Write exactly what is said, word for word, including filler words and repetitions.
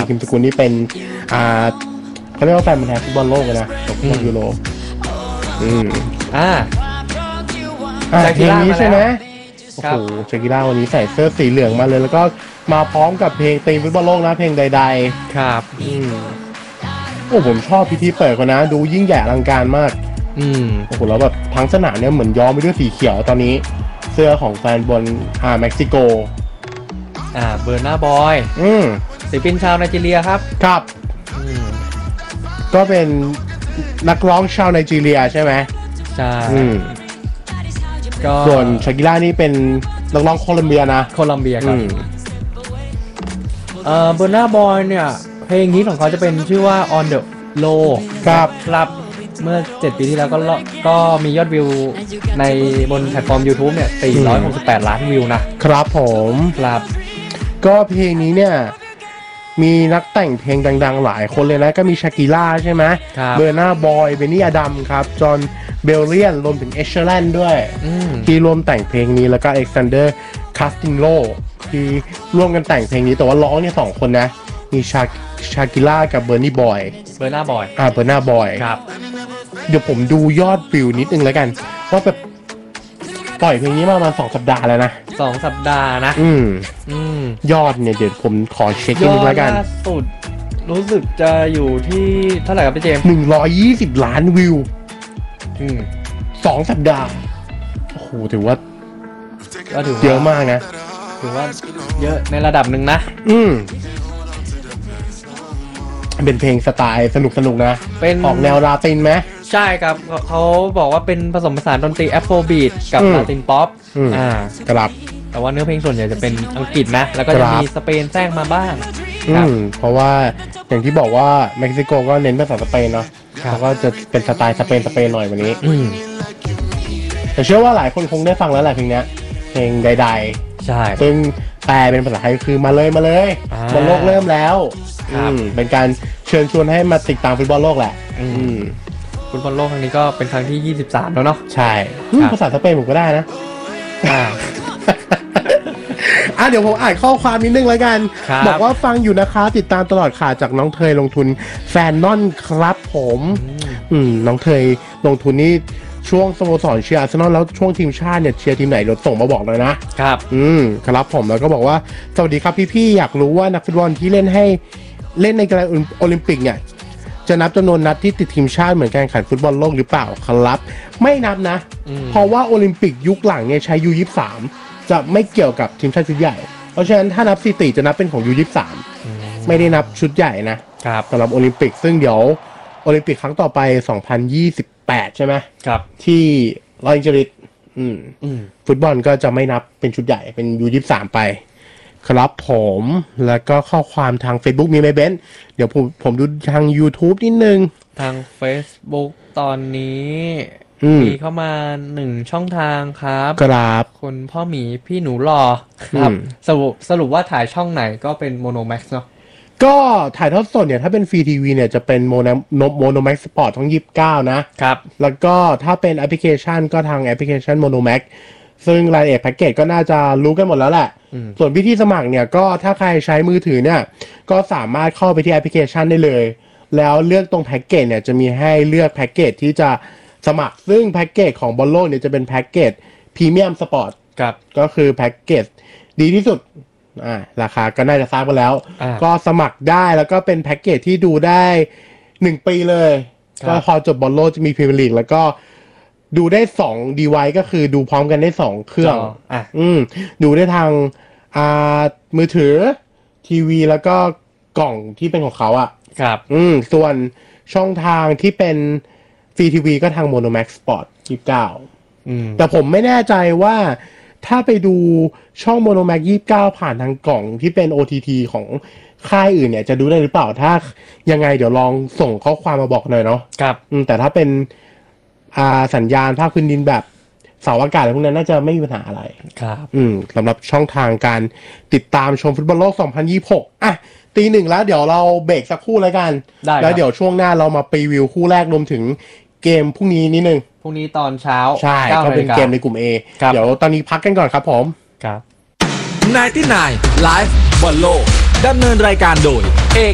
คิมสกุลนี่เป็นอ่าเขาเรียกว่าแฟนมันแท้ฟุตบอลโลกเลยนะฟุตบอลยูโรอืมอ่าอ่าเพลงนี้ใช่ไหมโอ้โหชากิร่าวันนี้ใส่เสื้อสีเหลืองมาเลยแล้วก็มาพร้อมกับเพลงธีมฟุตบอลโลกนะเพลงใดๆครับอืมโอ้ผมชอบพิธีเปิดเขานะดูยิ่งใหญ่อลังการมากอืมโอ้โหแล้วแบบทั้งสนามเนี่ยเหมือนย้อมไปด้วยสีเขียวตอนนี้เสื้อของแฟนบอลอ่าเม็กซิโกอ่าเบอร์นาบอยอืมศิลปินชาวไนจีเรียครับครับอืมก็เป็นนักร้องชาวไนจีเรียใช่ไหมใช่อืมก็ส่วนชากิร่านี่เป็นนักร้องโคลัมเบียนะโคลัมเบียครับเอ่อเบอร์นาบอยเนี่ยเพลงนี้ของเขาจะเป็นชื่อว่า On the Low ครับครับเมื่อเจ็ดปีที่แล้วก็ก็มียอดวิวในบนแพลตฟอร์ม YouTube เนี่ยสี่ร้อยหกสิบแปดล้านวิวนะครับผมครับก็เพลงนี้เนี่ยมีนักแต่งเพลงดังๆหลายคนเลยนะก็มีชากิร่าใช่ไหมเบอร์นาบอยเบนนี่อดัมครับจอห์นเบลเลียนรวมถึงเอชเชอร์แลนด์ด้วยที่ร่วมแต่งเพลงนี้แล้วก็เอ็กซานเดอร์คาสติงโลที่ร่วมกันแต่งเพลงนี้แต่ว่าร้องเนี่ยสองคนนะมีชาชากิร่ากับเบอร์นี่บอยเบอร์นาบอยอ่าเบอร์นาบอยครับเดี๋ยวผมดูยอดวิวนิดนึงแล้วกันว่าแบบปล่อยเพลงนี้มาประมาณสองสัปดาห์แล้วนะสองสัปดาห์นะอืมอืมยอดเนี่ยเดี๋ยวผมขอเช็คนิดนึงแล้วกันยอดล่าสุดรู้สึกจะอยู่ที่เท่าไหร่ครับพี่เจมส์หนึ่งร้อยยี่สิบล้านวิวอืมสองสัปดาห์โอ้โหถือว่าก็ถือเยอะมากนะถือว่าเยอะในระดับหนึ่งนะอืมเป็นเพลงสไตล์สนุกสนุกนะเป็นออกแนวลาตินไหมใช่ครับเขาบอกว่าเป็นผสมผสานดนตรีแอฟโรบีทกับลาตินป๊อปอ่าครับแต่ว่าเนื้อเพลงส่วนใหญ่จะเป็นอังกฤษนะแล้วก็จะมีสเปนแทรกมาบ้างอืมเพราะว่าอย่างที่บอกว่าเม็กซิโกก็เน้นภาษาสเปนเนาะแล้วก็จะเป็นสไตล์สเปนสเปนหน่อยวันนี้แต่เชื่อว่าหลายคนคงได้ฟังแล้วแหละเพลงนี้เพลงใดๆใช่ซึ่งแปลเป็นภาษาไทยคือมาเลยมาเลยบอลโลกเริ่มแล้วเป็นการเชิญชวนให้มาติดตามฟุตบอลโลกแหละฟุตบอลโลกครั้งนี้ก็เป็นครั้งที่ยี่สิบสามแล้วเนาะใช่ภาษาสเปนผมก็ได้นะอ่าอ่ะเดี๋ยวผมอ่านข้อความนิดนึงแล้วกันบอกว่าฟังอยู่นะคะติดตามตลอดค่ะจากน้องเทยลงทุนแฟนนอนครับผมอืมน้องเทยลงทุนนี่ช่วงสโมสรเชียร์อาร์เซนอลแล้วช่วงทีมชาติเนี่ยเชียร์ทีมไหนเดี๋ยวส่งมาบอกเลยนะครับอืมครับผมแล้วก็บอกว่าสวัสดีครับพี่ๆอยากรู้ว่านักฟุตบอลที่เล่นให้เล่นในกีฬาโอลิมปิกเนี่ยจะนับจำนวนนัดที่ติดทีมชาติเหมือนการแข่งขันฟุตบอลโลกหรือเปล่าครับไม่นับนะเพราะว่าโอลิมปิกยุคหลังเนี่ยใช้ ยู ยี่สิบสาม จะไม่เกี่ยวกับทีมชาติชุดใหญ่เพราะฉะนั้นถ้านับสถิติจะนับเป็นของ ยู ยี่สิบสาม ไม่ได้นับชุดใหญ่นะครับสำหรับโอลิมปิกซึ่งเดี๋ยวโอลิมปิกครั้งต่อไปสองพันยี่สิบแปดใช่ไหมครับที่ลอสแองเจลิสอืมฟุตบอลก็จะไม่นับเป็นชุดใหญ่เป็น ยู ยี่สิบสาม ไปครับผมแล้วก็ข้อความทาง Facebook มีไหมเบนซ์เดี๋ยวผมผมดูทาง YouTube นิดนึงทาง Facebook ตอนนี้มีเข้ามาหนึ่งช่องทางครับครับคนพ่อหมีพี่หนูรอครับสรุปสรุปว่าถ่ายช่องไหนก็เป็น Monomax เนาะก็ถ่ายทอดสดเนี่ยถ้าเป็นฟรีทีวีเนี่ยจะเป็นโมโนโมโนแม็กสปอร์ตทั้งยี่สิบเก้านะครับแล้วก็ถ้าเป็นแอปพลิเคชันก็ทางแอปพลิเคชันโมโนแม็กซึ่งรายละเอียดแพ็กเกจก็น่าจะรู้กันหมดแล้วแหละส่วนวิธีสมัครเนี่ยก็ถ้าใครใช้มือถือเนี่ยก็สามารถเข้าไปที่แอปพลิเคชันได้เลยแล้วเลือกตรงแพ็กเกจเนี่ยจะมีให้เลือกแพ็กเกจที่จะสมัครซึ่งแพ็กเกจของบอลโลกเนี่ยจะเป็นแพ็กเกจพรีเมียมสปอร์ตก็คือแพ็กเกจดีที่สุดอ่าราคาก็น่าจะทราบกันแล้วก็สมัครได้แล้วก็เป็นแพ็กเกจที่ดูได้หนึ่งปีเลยก็พอจบบอลโลกจะมีพรีเมียร์ลีกแล้วก็ดูได้สอง device ก็คือดูพร้อมกันได้สองเครื่องอ่ะอืมดูได้ทางอ่ามือถือทีวีแล้วก็กล่องที่เป็นของเขาอ่ะครับอืมส่วนช่องทางที่เป็นฟรีทีวีก็ทาง Monomax Sport ยี่สิบเก้าอืมแต่ผมไม่แน่ใจว่าถ้าไปดูช่อง Monomax ยี่สิบเก้าผ่านทางกล่องที่เป็น โอ ที ที ของค่ายอื่นเนี่ยจะดูได้หรือเปล่าถ้ายังไงเดี๋ยวลองส่งข้อความมาบอกหน่อยเนาะครับอืมแต่ถ้าเป็นอ่าสัญญาณภาคพื้นดินแบบเสาอากาศอะไรพวกนั้นน่าจะไม่มีปัญหาอะไรครับอืมสำหรับช่องทางการติดตามชมฟุตบอลโลกสองพันยี่สิบหกอ่ะตีหนึ่งแล้วเดี๋ยวเราเบรกสักครู่แล้วกันแล้วเดี๋ยวช่วงหน้าเรามารีวิวคู่แรกรวมถึงเกมพรุ่งนี้นิดนึงพรุ่งนี้ตอนเช้าใช่ก็เป็นเกมในกลุ่ม A เดี๋ยวตอนนี้พักกันก่อนครับผมครับไนน์ตี้ไนน์ Live บอลโลกดำเนินรายการโดยเอก